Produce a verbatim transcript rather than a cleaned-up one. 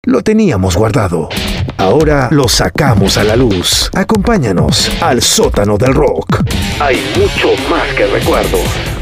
Lo teníamos guardado. Ahora lo sacamos a la luz. Acompáñanos al sótano del rock. Hay mucho más que recuerdos.